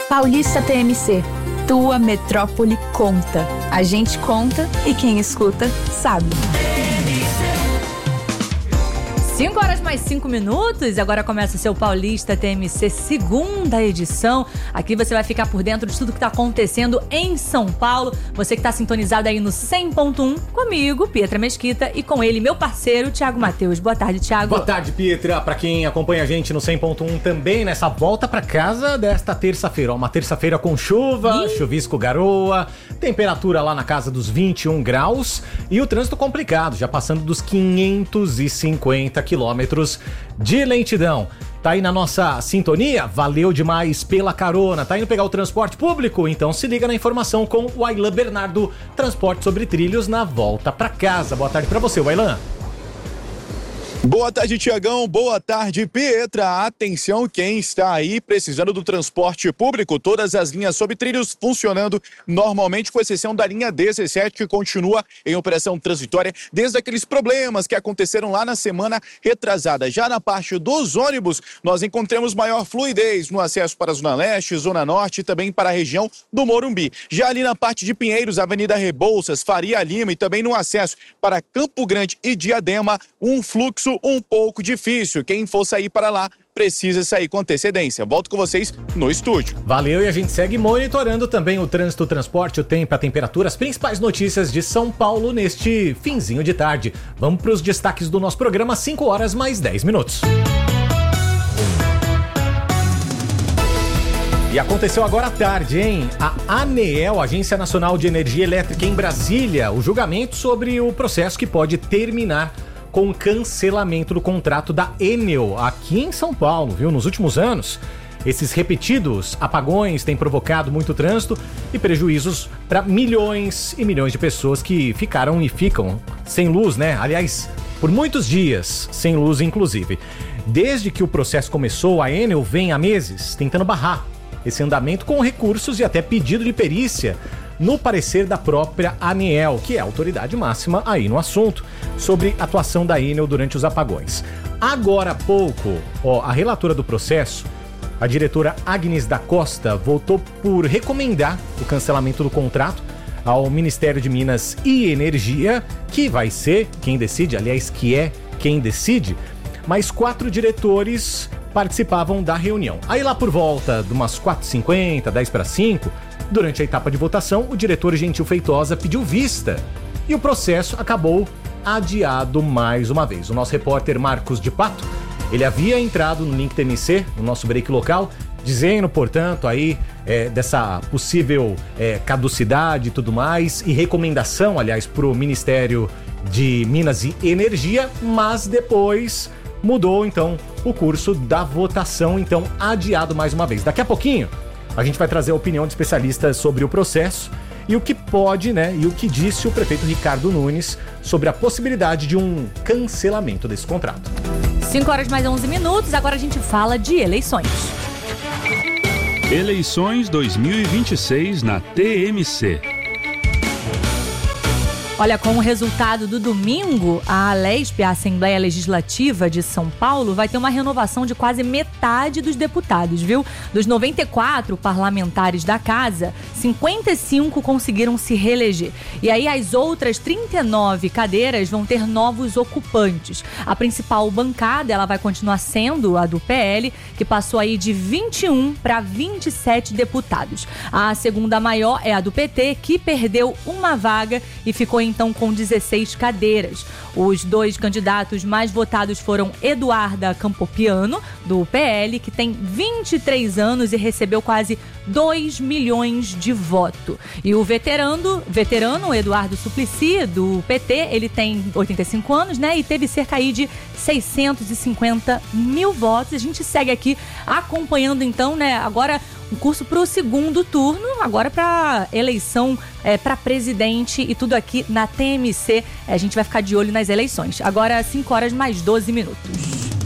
Paulista TMC, tua metrópole conta. A gente conta e quem escuta sabe. 5 horas mais 5 minutos, agora começa o seu Paulista TMC, segunda edição. Aqui você vai ficar por dentro de tudo que está acontecendo em São Paulo. Você que está sintonizado aí no 100.1 comigo, Pietra Mesquita, e com ele, meu parceiro, Thiago Matheus. Boa tarde, Thiago. Boa tarde, Pietra. Para quem acompanha a gente no 100.1 também, nessa volta para casa desta terça-feira. Uma terça-feira com chuva, chuvisco, garoa, temperatura lá na casa dos 21 graus e o trânsito complicado, já passando dos 550 quilômetros de lentidão. Tá aí na nossa sintonia? Valeu demais pela carona. Tá indo pegar o transporte público? Então se liga na informação com o Aylan Bernardo, transporte sobre trilhos na volta pra casa. Boa tarde pra você, Aylan. Boa tarde, Tiagão. Boa tarde, Pietra. Atenção, quem está aí precisando do transporte público, todas as linhas sobre trilhos funcionando normalmente, com exceção da linha 17, que continua em operação transitória desde aqueles problemas que aconteceram lá na semana retrasada. Já na parte dos ônibus, nós encontramos maior fluidez no acesso para a Zona Leste, Zona Norte e também para a região do Morumbi. Já ali na parte de Pinheiros, Avenida Rebouças, Faria Lima e também no acesso para Campo Grande e Diadema, um fluxo um pouco difícil. Quem for sair para lá precisa sair com antecedência. Volto com vocês no estúdio. Valeu, e a gente segue monitorando também o trânsito, o transporte, o tempo, a temperatura, as principais notícias de São Paulo neste finzinho de tarde. Vamos para os destaques do nosso programa, 5 horas mais 10 minutos. E aconteceu agora à tarde, hein? A ANEEL, Agência Nacional de Energia Elétrica em Brasília, o julgamento sobre o processo que pode terminar com cancelamento do contrato da Enel aqui em São Paulo, viu? Nos últimos anos, esses repetidos apagões têm provocado muito trânsito e prejuízos para milhões e milhões de pessoas que ficaram e ficam sem luz, né? Aliás, por muitos dias sem luz, inclusive. Desde que o processo começou, a Enel vem há meses tentando barrar esse andamento com recursos e até pedido de perícia no parecer da própria ANEEL, que é a autoridade máxima aí no assunto, sobre a atuação da Enel durante os apagões. Agora há pouco, a relatora do processo, a diretora Agnes da Costa, votou por recomendar o cancelamento do contrato ao Ministério de Minas e Energia, que vai ser quem decide, aliás, que é quem decide, mas 4 diretores participavam da reunião. Aí lá por volta de umas 4h50, 10:05, durante a etapa de votação, o diretor Gentil Feitosa pediu vista e o processo acabou adiado mais uma vez. O nosso repórter Marcos de Pato, ele havia entrado no Link TMC, no nosso break local, dizendo, portanto, aí dessa possível caducidade e tudo mais, e recomendação, aliás, para o Ministério de Minas e Energia, mas depois mudou, então, o curso da votação, então, adiado mais uma vez. Daqui a pouquinho, a gente vai trazer a opinião de especialistas sobre o processo e o que pode, né, e o que disse o prefeito Ricardo Nunes sobre a possibilidade de um cancelamento desse contrato. 5 horas mais 11 minutos, agora a gente fala de eleições. Eleições 2026 na TMC. Olha, com o resultado do domingo, a ALESP, a Assembleia Legislativa de São Paulo, vai ter uma renovação de quase metade dos deputados, viu? Dos 94 parlamentares da casa, 55 conseguiram se reeleger. E aí as outras 39 cadeiras vão ter novos ocupantes. A principal bancada, ela vai continuar sendo a do PL, que passou aí de 21 para 27 deputados. A segunda maior é a do PT, que perdeu uma vaga e ficou então com 16 cadeiras. Os 2 candidatos mais votados foram Eduarda Campopiano, do PL, que tem 23 anos e recebeu quase 2 milhões de voto. E o veterano Eduardo Suplicy, do PT, ele tem 85 anos, né? E teve cerca aí de 650 mil votos. A gente segue aqui acompanhando então, né? Agora um curso para o segundo turno, agora para eleição para presidente e tudo aqui na TMC. A gente vai ficar de olho nas eleições. Agora 5 horas mais 12 minutos.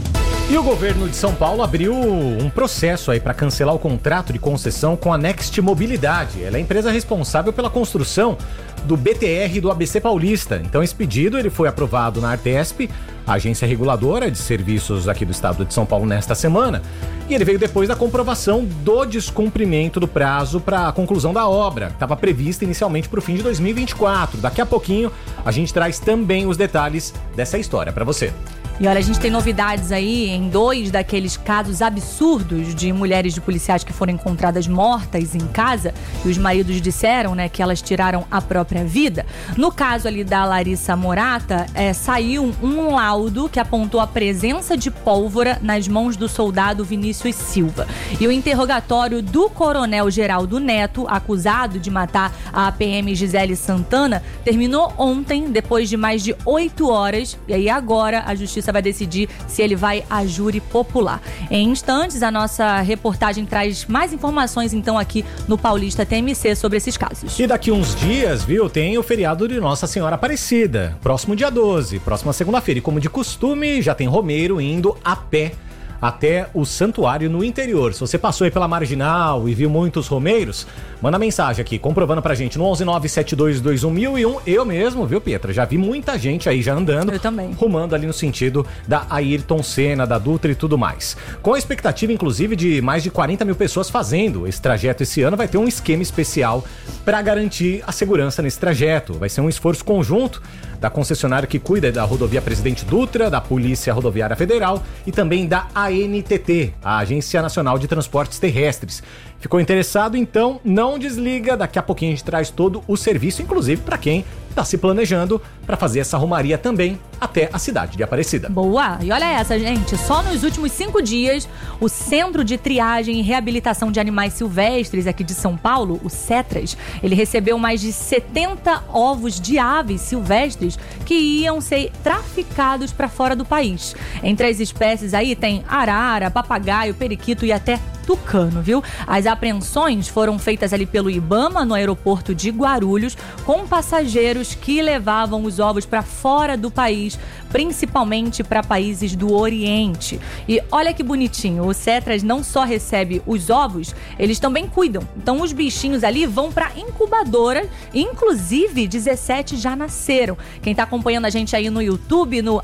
E o governo de São Paulo abriu um processo aí para cancelar o contrato de concessão com a Next Mobilidade. Ela é a empresa responsável pela construção do BTR do ABC Paulista. Então esse pedido ele foi aprovado na Artesp, a agência reguladora de serviços aqui do estado de São Paulo, nesta semana. E ele veio depois da comprovação do descumprimento do prazo para a conclusão da obra, que estava prevista inicialmente para o fim de 2024. Daqui a pouquinho a gente traz também os detalhes dessa história para você. E olha, a gente tem novidades aí em 2 daqueles casos absurdos de mulheres de policiais que foram encontradas mortas em casa e os maridos disseram, né, que elas tiraram a própria vida. No caso ali da Larissa Morata, saiu um laudo que apontou a presença de pólvora nas mãos do soldado Vinícius Silva. E o interrogatório do coronel Geraldo Neto, acusado de matar a PM Gisele Santana, terminou ontem, depois de mais de 8 horas. E aí agora a justiça vai decidir se ele vai a júri popular. Em instantes, a nossa reportagem traz mais informações, então, aqui no Paulista TMC sobre esses casos. E daqui uns dias, viu, tem o feriado de Nossa Senhora Aparecida, próximo dia 12, próxima segunda-feira. E como de costume, já tem romeiro indo a pé até o santuário no interior. Se você passou aí pela Marginal e viu muitos romeiros, manda mensagem aqui, comprovando pra gente no 11972211001. Eu mesmo, viu, Pietra? Já vi muita gente aí já andando. Eu também. Rumando ali no sentido da Ayrton Senna, da Dutra e tudo mais. Com a expectativa, inclusive, de mais de 40 mil pessoas fazendo esse trajeto esse ano, vai ter um esquema especial para garantir a segurança nesse trajeto. Vai ser um esforço conjunto da concessionária que cuida da rodovia Presidente Dutra, da Polícia Rodoviária Federal e também da ANTT, a Agência Nacional de Transportes Terrestres. Ficou interessado? Então não desliga, daqui a pouquinho a gente traz todo o serviço, inclusive para quem está se planejando para fazer essa romaria também até a cidade de Aparecida. Boa! E olha essa, gente, só nos últimos 5 dias, o Centro de Triagem e Reabilitação de Animais Silvestres aqui de São Paulo, o CETRAS, ele recebeu mais de 70 ovos de aves silvestres que iam ser traficados para fora do país. Entre as espécies aí tem arara, papagaio, periquito e até tucano, viu? As apreensões foram feitas ali pelo IBAMA no aeroporto de Guarulhos, com passageiros que levavam os ovos para fora do país, principalmente para países do Oriente. E olha que bonitinho, o CETRAS não só recebe os ovos, eles também cuidam. Então os bichinhos ali vão para incubadora, inclusive 17 já nasceram. Quem tá acompanhando a gente aí no YouTube, no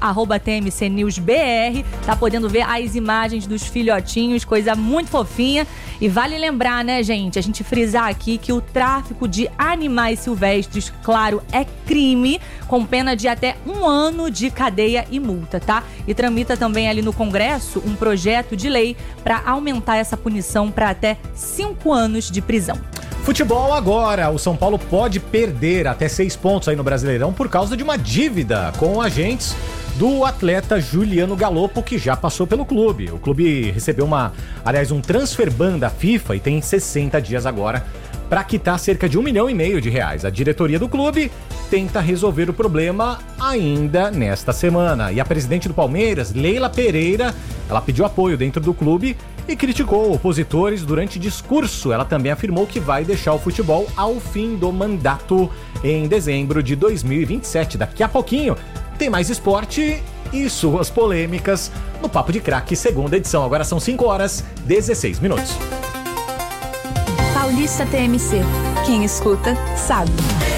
@TMCNewsBR, tá podendo ver as imagens dos filhotinhos, coisa muito fofinha. E vale lembrar, né, gente, a gente frisar aqui que o tráfico de animais silvestres, claro, é crime, com pena de até 1 ano de cadeia e multa, tá? E tramita também ali no Congresso um projeto de lei para aumentar essa punição para até 5 anos de prisão. Futebol agora, o São Paulo pode perder até 6 pontos aí no Brasileirão por causa de uma dívida com agentes do atleta Juliano Galopo, que já passou pelo clube. O clube recebeu um transfer ban da FIFA e tem 60 dias agora para quitar cerca de R$1,5 milhão. A diretoria do clube tenta resolver o problema ainda nesta semana. E a presidente do Palmeiras, Leila Pereira, ela pediu apoio dentro do clube e criticou opositores durante discurso. Ela também afirmou que vai deixar o futebol ao fim do mandato em dezembro de 2027. Daqui a pouquinho tem mais esporte e suas polêmicas no Papo de Craque, segunda edição. Agora são 5h16. Paulista TMC. Quem escuta, sabe.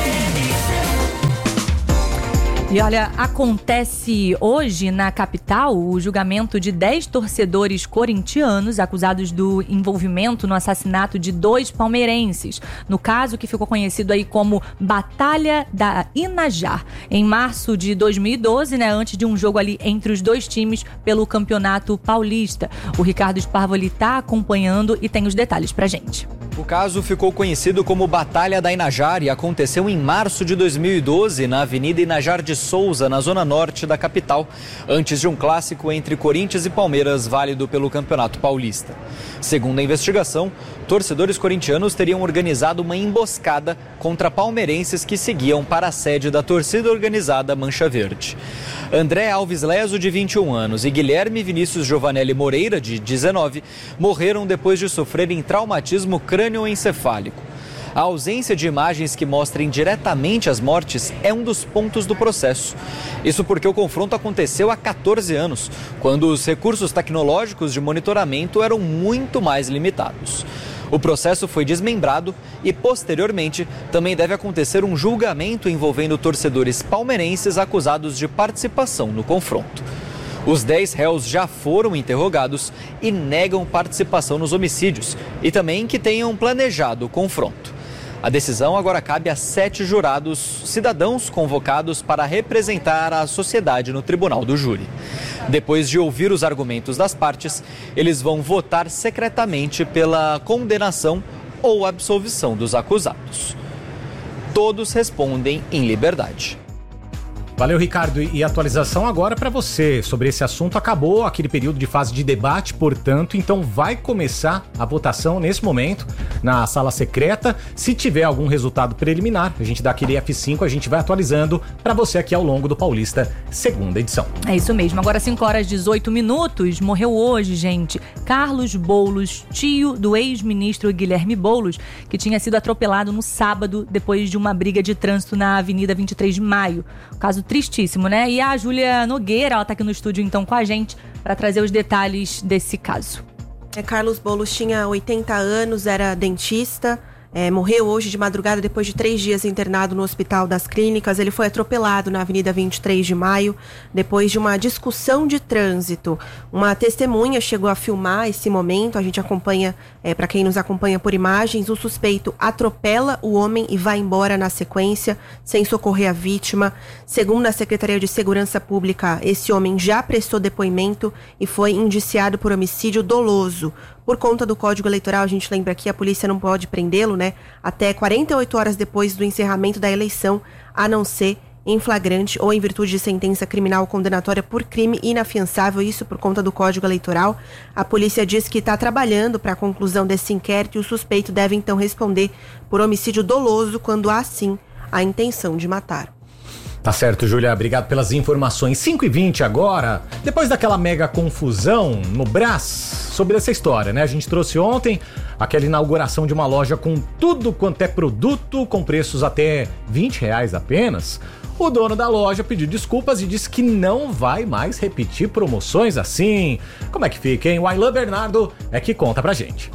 E olha, acontece hoje na capital o julgamento de 10 torcedores corintianos acusados do envolvimento no assassinato de 2 palmeirenses. No caso que ficou conhecido aí como Batalha da Inajar. Em março de 2012, né, antes de um jogo ali entre os 2 times pelo Campeonato Paulista. O Ricardo Sparvoli está acompanhando e tem os detalhes pra gente. O caso ficou conhecido como Batalha da Inajar e aconteceu em março de 2012 na Avenida Inajar de Souza, na zona norte da capital, antes de um clássico entre Corinthians e Palmeiras válido pelo Campeonato Paulista. Segundo a investigação, torcedores corintianos teriam organizado uma emboscada contra palmeirenses que seguiam para a sede da torcida organizada Mancha Verde. André Alves Leso, de 21 anos, e Guilherme Vinícius Giovanelli Moreira, de 19, morreram depois de sofrerem traumatismo crânioencefálico. A ausência de imagens que mostrem diretamente as mortes é um dos pontos do processo. Isso porque o confronto aconteceu há 14 anos, quando os recursos tecnológicos de monitoramento eram muito mais limitados. O processo foi desmembrado e, posteriormente, também deve acontecer um julgamento envolvendo torcedores palmeirenses acusados de participação no confronto. Os 10 réus já foram interrogados e negam participação nos homicídios e também que tenham planejado o confronto. A decisão agora cabe a 7 jurados, cidadãos convocados para representar a sociedade no tribunal do júri. Depois de ouvir os argumentos das partes, eles vão votar secretamente pela condenação ou absolvição dos acusados. Todos respondem em liberdade. Valeu, Ricardo. E atualização agora para você sobre esse assunto. Acabou aquele período de fase de debate, portanto, então vai começar a votação nesse momento na sala secreta. Se tiver algum resultado preliminar, a gente dá aquele F5, a gente vai atualizando para você aqui ao longo do Paulista, segunda edição. É isso mesmo. Agora 5h18, morreu hoje, gente, Carlos Boulos, tio do ex-ministro Guilherme Boulos, que tinha sido atropelado no sábado depois de uma briga de trânsito na Avenida 23 de Maio. Caso tristíssimo, né? E a Júlia Nogueira, ela tá aqui no estúdio então com a gente para trazer os detalhes desse caso. Carlos Boulos tinha 80 anos, era dentista, morreu hoje de madrugada depois de 3 dias internado no Hospital das Clínicas. Ele foi atropelado na Avenida 23 de Maio, depois de uma discussão de trânsito. Uma testemunha chegou a filmar esse momento, a gente acompanha, para quem nos acompanha por imagens, o suspeito atropela o homem e vai embora na sequência, sem socorrer a vítima. Segundo a Secretaria de Segurança Pública, esse homem já prestou depoimento e foi indiciado por homicídio doloso. Por conta do Código Eleitoral, a gente lembra que a polícia não pode prendê-lo, né, até 48 horas depois do encerramento da eleição, a não ser em flagrante ou em virtude de sentença criminal condenatória por crime inafiançável, isso por conta do Código Eleitoral. A polícia diz que está trabalhando para a conclusão desse inquérito e o suspeito deve então responder por homicídio doloso quando há, sim, a intenção de matar. Tá certo, Júlia, obrigado pelas informações. 5h20 agora, depois daquela mega confusão no Brás sobre essa história, né? A gente trouxe ontem aquela inauguração de uma loja com tudo quanto é produto, com preços até R$20 apenas. O dono da loja pediu desculpas e disse que não vai mais repetir promoções assim. Como é que fica, hein? O Aylan Bernardo é que conta pra gente.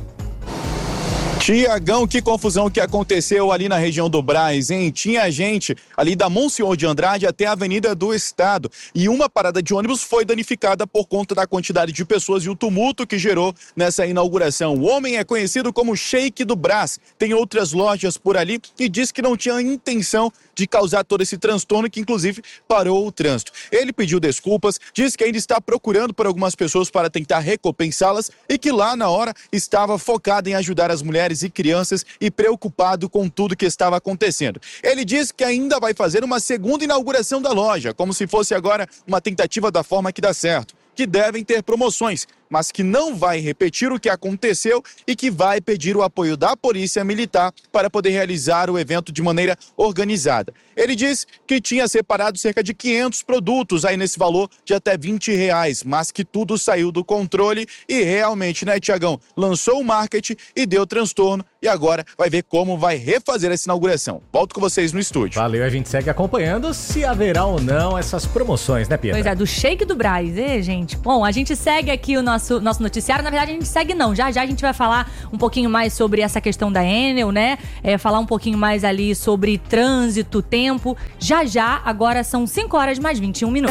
Tiagão, que confusão que aconteceu ali na região do Brás, hein? Tinha gente ali da Monsenhor de Andrade até a Avenida do Estado e uma parada de ônibus foi danificada por conta da quantidade de pessoas e o tumulto que gerou nessa inauguração. O homem é conhecido como Sheik do Brás, tem outras lojas por ali e diz que não tinha intenção de causar todo esse transtorno, que inclusive parou o trânsito. Ele pediu desculpas, disse que ainda está procurando por algumas pessoas para tentar recompensá-las e que lá na hora estava focado em ajudar as mulheres e crianças e preocupado com tudo que estava acontecendo. Ele disse que ainda vai fazer uma segunda inauguração da loja, como se fosse agora uma tentativa da forma que dá certo, que devem ter promoções, mas que não vai repetir o que aconteceu e que vai pedir o apoio da Polícia Militar para poder realizar o evento de maneira organizada. Ele disse que tinha separado cerca de 500 produtos aí nesse valor de até R$20, mas que tudo saiu do controle e realmente, né, Tiagão, lançou o marketing e deu transtorno e agora vai ver como vai refazer essa inauguração. Volto com vocês no estúdio. Valeu, a gente segue acompanhando se haverá ou não essas promoções, né, Pietra? Pois é, do Sheik do Brás, gente? Bom, a gente segue aqui o nosso noticiário. Na verdade, a gente segue não. Já a gente vai falar um pouquinho mais sobre essa questão da Enel, né? Falar um pouquinho mais ali sobre trânsito, tempo. Já, agora são 5h21.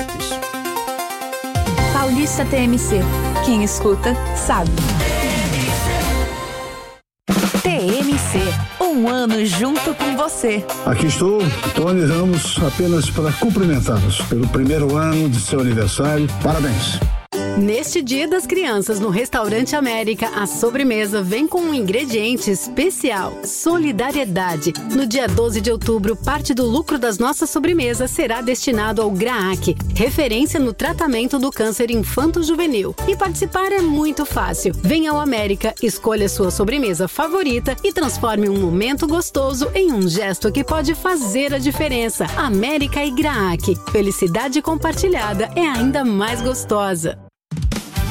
Paulista TMC. Quem escuta, sabe. TMC. Um ano junto com você. Aqui estou, Tony Ramos, apenas para cumprimentá-los pelo primeiro ano de seu aniversário. Parabéns. Neste Dia das Crianças, no Restaurante América, a sobremesa vem com um ingrediente especial: solidariedade. No dia 12 de outubro, parte do lucro das nossas sobremesas será destinado ao GRAAC, referência no tratamento do câncer infanto-juvenil. E participar é muito fácil. Venha ao América, escolha sua sobremesa favorita e transforme um momento gostoso em um gesto que pode fazer a diferença. América e GRAAC. Felicidade compartilhada é ainda mais gostosa.